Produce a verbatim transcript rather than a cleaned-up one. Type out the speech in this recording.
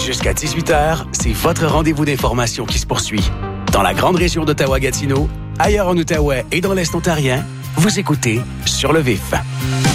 Jusqu'à dix-huit heures, c'est votre rendez-vous d'information qui se poursuit. Dans la grande région d'Ottawa-Gatineau, ailleurs en Outaouais et dans l'Est ontarien, vous écoutez Sur le vif.